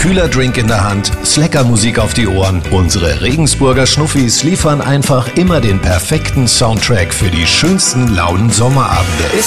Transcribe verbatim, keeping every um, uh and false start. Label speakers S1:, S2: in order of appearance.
S1: kühler Drink in der Hand, Slacker-Musik auf die Ohren. Unsere Regensburger Schnuffis liefern einfach immer den perfekten Soundtrack für die schönsten lauen Sommerabende.